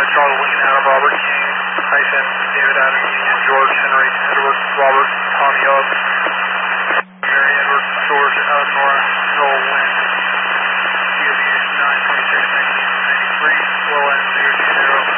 Charles William Adam Robert Union, hyphen David Adam Union, George Henry Edward Robert.